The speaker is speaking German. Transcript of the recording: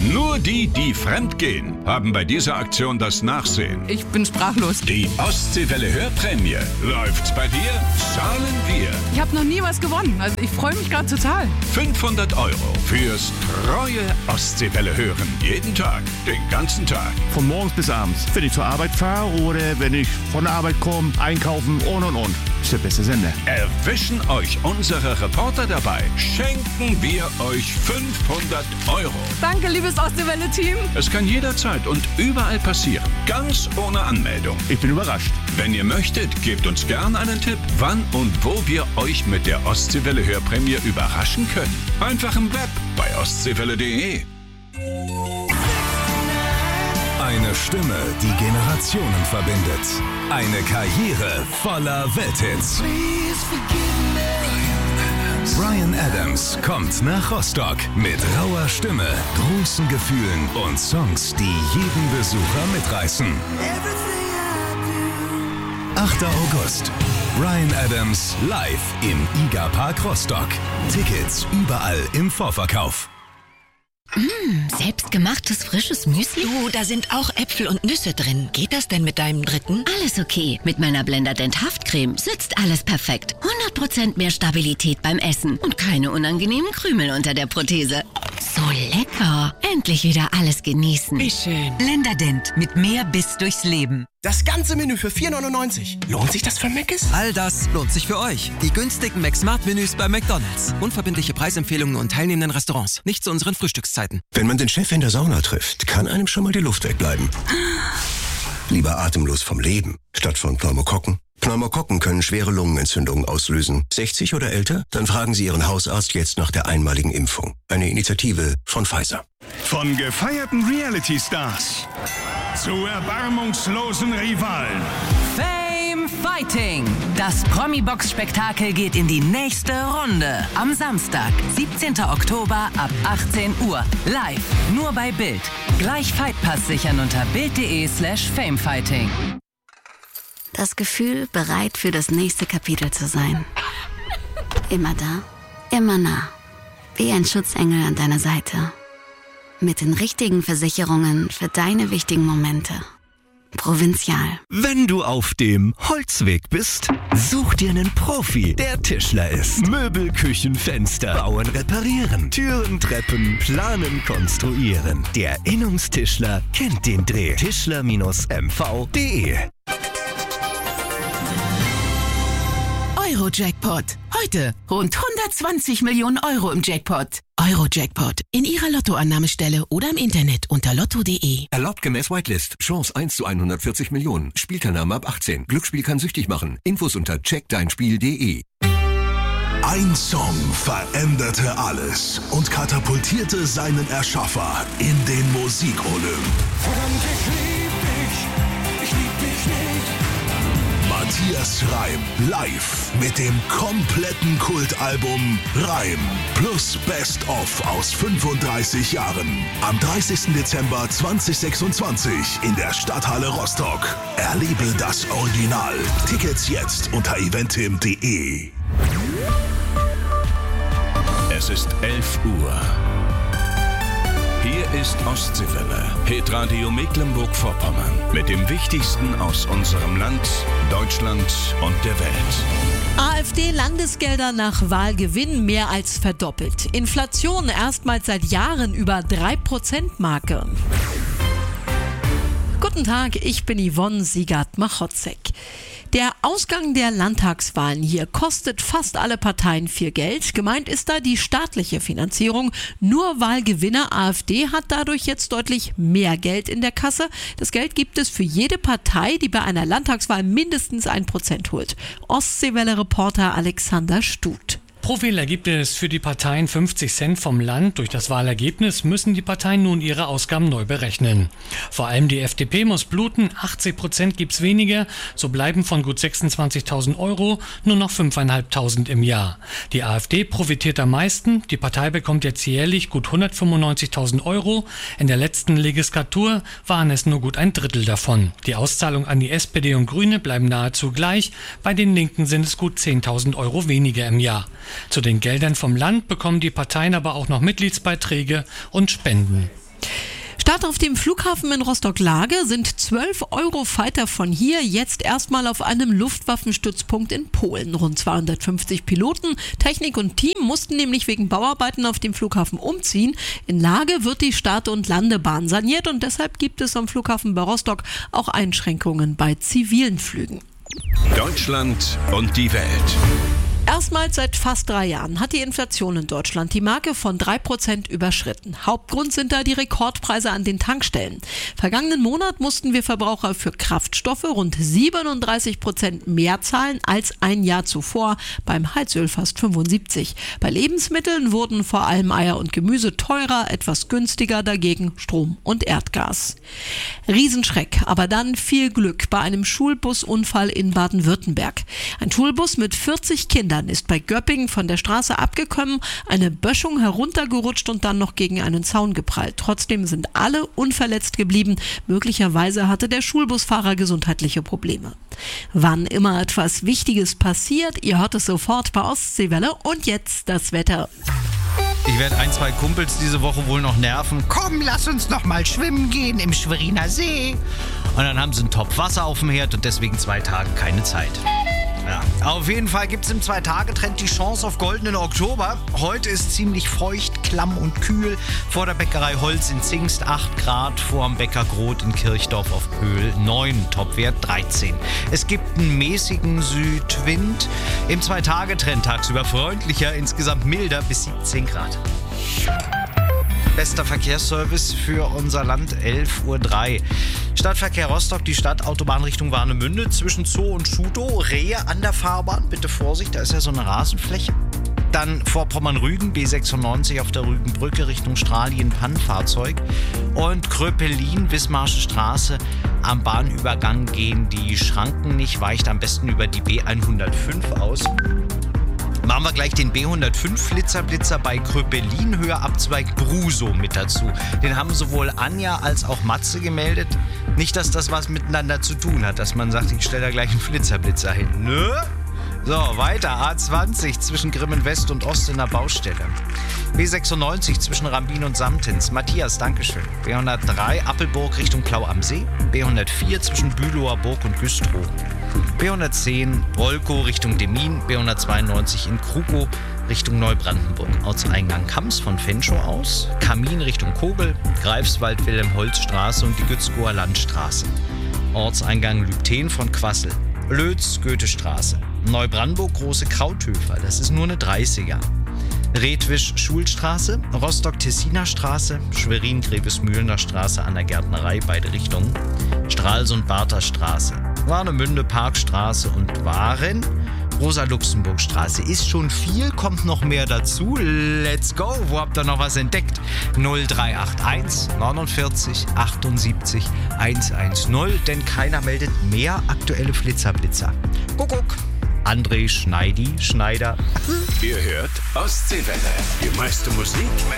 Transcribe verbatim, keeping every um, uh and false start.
Nur die, die fremdgehen, haben bei dieser Aktion das Nachsehen. Ich bin sprachlos. Die Ostseewelle Hörprämie. Läuft's bei dir? Zahlen wir. Ich habe noch nie was gewonnen. Also ich freue mich gerade total. fünfhundert Euro fürs treue Ostseewelle hören. Jeden Tag, den ganzen Tag. Von morgens bis abends. Wenn ich zur Arbeit fahre oder wenn ich von der Arbeit komme, einkaufen und und und. Ist der beste Sender. Erwischen euch unsere Reporter dabei. Schenken wir euch fünfhundert Euro. Danke, liebes Ostseewelle-Team. Es kann jederzeit und überall passieren. Ganz ohne Anmeldung. Ich bin überrascht. Wenn ihr möchtet, gebt uns gern einen Tipp, wann und wo wir euch mit der Ostseewelle Hörprämie überraschen können. Einfach im Web bei ostseewelle punkt de. Eine Stimme, die Generationen verbindet. Eine Karriere voller Welthits. Bryan Adams kommt nach Rostock mit rauer Stimme, großen Gefühlen und Songs, die jeden Besucher mitreißen. achter August. Bryan Adams live im IGA Park Rostock. Tickets überall im Vorverkauf. Mmh, selbstgemachtes frisches Müsli? Du, da sind auch Äpfel und Nüsse drin. Geht das denn mit deinem dritten? Alles okay. Mit meiner Blenderdent Haftcreme sitzt alles perfekt. hundert Prozent mehr Stabilität beim Essen und keine unangenehmen Krümel unter der Prothese. So lecker. Endlich wieder alles genießen. Wie schön. Blenderdent mit mehr Biss durchs Leben. Das ganze Menü für vier neunundneunzig. Lohnt sich das für Mc's? All das lohnt sich für euch. Die günstigen McSmart-Menüs bei McDonald's. Unverbindliche Preisempfehlungen und teilnehmenden Restaurants. Nicht zu unseren Frühstückszeiten. Wenn man den Chef in der Sauna trifft, kann einem schon mal die Luft wegbleiben. Lieber atemlos vom Leben, statt von Pneumokokken. Pneumokokken können schwere Lungenentzündungen auslösen. sechzig oder älter? Dann fragen Sie Ihren Hausarzt jetzt nach der einmaligen Impfung. Eine Initiative von Pfizer. Von gefeierten Reality-Stars zu erbarmungslosen Rivalen. Fame Fighting. Das Promi-Box-Spektakel geht in die nächste Runde. Am Samstag, siebzehnten Oktober ab achtzehn Uhr. Live, nur bei Bild. Gleich Fightpass sichern unter bild.de slash famefighting. Das Gefühl, bereit für das nächste Kapitel zu sein. Immer da, immer nah. Wie ein Schutzengel an deiner Seite. Mit den richtigen Versicherungen für deine wichtigen Momente. Provinzial. Wenn du auf dem Holzweg bist, such dir einen Profi, der Tischler ist. Möbel, Küchen, Fenster, bauen, reparieren, Türen, Treppen, planen, konstruieren. Der Innungstischler kennt den Dreh. Tischler M V punkt de. Euro-Jackpot. Heute rund hundertzwanzig Millionen Euro im Jackpot. Euro-Jackpot. In Ihrer Lottoannahmestelle oder im Internet unter lotto punkt de. Erlaubt gemäß Whitelist. Chance eins zu hundertvierzig Millionen. Spielteilnahme ab achtzehn. Glücksspiel kann süchtig machen. Infos unter check dein spiel punkt de. Ein Song veränderte alles und katapultierte seinen Erschaffer in den Musikolymp. Verdammt, ich lieb dich. Ich lieb dich nicht. Matthias Reim live mit dem kompletten Kultalbum Reim plus Best of aus fünfunddreißig Jahren. Am dreißigsten Dezember zweitausendsechsundzwanzig in der Stadthalle Rostock. Erlebe das Original. Tickets jetzt unter eventim punkt de. Es ist elf Uhr. Hier ist Ostseewelle, Hitradio Mecklenburg-Vorpommern. Mit dem Wichtigsten aus unserem Land, Deutschland und der Welt. AfD-Landesgelder nach Wahlgewinn mehr als verdoppelt. Inflation erstmals seit Jahren über drei Prozent Marke. Guten Tag, ich bin Yvonne Siegert-Machotzek. Der Ausgang der Landtagswahlen hier kostet fast alle Parteien viel Geld. Gemeint ist da die staatliche Finanzierung. Nur Wahlgewinner AfD hat dadurch jetzt deutlich mehr Geld in der Kasse. Das Geld gibt es für jede Partei, die bei einer Landtagswahl mindestens ein Prozent holt. Ostseewelle-Reporter Alexander Stut. Pro Wähler gibt es für die Parteien fünfzig Cent vom Land. Durch das Wahlergebnis müssen die Parteien nun ihre Ausgaben neu berechnen. Vor allem die F D P muss bluten. achtzig Prozent gibt's weniger. So bleiben von gut sechsundzwanzigtausend Euro nur noch fünftausendfünfhundert im Jahr. Die AfD profitiert am meisten. Die Partei bekommt jetzt jährlich gut hundertfünfundneunzigtausend Euro. In der letzten Legislatur waren es nur gut ein Drittel davon. Die Auszahlung an die S P D und Grüne bleiben nahezu gleich. Bei den Linken sind es gut zehntausend Euro weniger im Jahr. Zu den Geldern vom Land bekommen die Parteien aber auch noch Mitgliedsbeiträge und Spenden. Start auf dem Flughafen in Rostock-Lage sind zwölf Eurofighter von hier jetzt erstmal auf einem Luftwaffenstützpunkt in Polen. Rund zweihundertfünfzig Piloten, Technik und Team mussten nämlich wegen Bauarbeiten auf dem Flughafen umziehen. In Lage wird die Start- und Landebahn saniert und deshalb gibt es am Flughafen bei Rostock auch Einschränkungen bei zivilen Flügen. Deutschland und die Welt. Erstmals seit fast drei Jahren hat die Inflation in Deutschland die Marke von drei Prozent überschritten. Hauptgrund sind da die Rekordpreise an den Tankstellen. Vergangenen Monat mussten wir Verbraucher für Kraftstoffe rund siebenunddreißig Prozent mehr zahlen als ein Jahr zuvor, beim Heizöl fast fünfundsiebzig. Bei Lebensmitteln wurden vor allem Eier und Gemüse teurer, etwas günstiger dagegen Strom und Erdgas. Riesenschreck, aber dann viel Glück bei einem Schulbusunfall in Baden-Württemberg. Ein Schulbus mit vierzig Kindern ist bei Göppingen von der Straße abgekommen, eine Böschung heruntergerutscht und dann noch gegen einen Zaun geprallt. Trotzdem sind alle unverletzt geblieben. Möglicherweise hatte der Schulbusfahrer gesundheitliche Probleme. Wann immer etwas Wichtiges passiert, ihr hört es sofort bei Ostseewelle. Und jetzt das Wetter. Ich werde ein, zwei Kumpels diese Woche wohl noch nerven. Komm, lass uns noch mal schwimmen gehen im Schweriner See. Und dann haben sie einen Topf Wasser auf dem Herd und deswegen zwei Tage keine Zeit. Ja. Auf jeden Fall gibt es im Zwei-Tage-Trend die Chance auf goldenen Oktober. Heute ist ziemlich feucht, klamm und kühl. Vor der Bäckerei Holz in Zingst acht Grad, vor dem Bäcker Groth in Kirchdorf auf Pöhl neun, Topwert dreizehn. Es gibt einen mäßigen Südwind. Im Zwei-Tage-Trend tagsüber freundlicher, insgesamt milder bis siebzehn Grad. Bester Verkehrsservice für unser Land, elf Uhr drei. Stadtverkehr Rostock, die Stadtautobahn Richtung Warnemünde zwischen Zoo und Schutow, Rehe an der Fahrbahn, bitte Vorsicht, da ist ja so eine Rasenfläche. Dann vor Pommern-Rügen, B sechsundneunzig auf der Rügenbrücke Richtung Strahlien, Pannenfahrzeug. Und Kröpelin, Wismarsche Straße, am Bahnübergang gehen die Schranken nicht, weicht am besten über die B hundertfünf aus. Machen wir gleich den B hundertfünf Flitzerblitzer bei Kröpelin, Höhe Abzweig Brusow mit dazu. Den haben sowohl Anja als auch Matze gemeldet. Nicht, dass das was miteinander zu tun hat, dass man sagt, ich stelle da gleich einen Flitzerblitzer hin. Nö? So, weiter. A zwanzig zwischen Grimmen West und Ost in der Baustelle. B sechsundneunzig zwischen Rambin und Samtens. Matthias, Dankeschön. B hundertdrei Appelburg Richtung Plau am See. B hundertvier zwischen Bülower Burg und Güstrow. B hundertzehn Wolkow Richtung Demmin. B hundertzweiundneunzig in Krukow Richtung Neubrandenburg. Ortseingang Kams von Fenschow aus. Kamin Richtung Kogel. Greifswald Wilhelm-Holz-Straße und die Gützkower Landstraße. Ortseingang Lübten von Quassel. Lötz Goethestraße. Neubrandenburg Große Krauthöfer. Das ist nur eine dreißiger. Redwisch Schulstraße, Rostock Tessiner Straße, Schwerin Grevesmühlener Straße an der Gärtnerei, beide Richtungen, Stralsund Barther Straße, Warnemünde Parkstraße und Waren, Rosa-Luxemburg-Straße. Ist schon viel, kommt noch mehr dazu. Let's go! Wo habt ihr noch was entdeckt? null drei acht eins neunundvierzig achtundsiebzig hundertzehn, denn keiner meldet mehr aktuelle Flitzerblitzer. Kuckuck! André Schneidi, Schneider. Ihr hört Ostseewelle. Die meiste Musik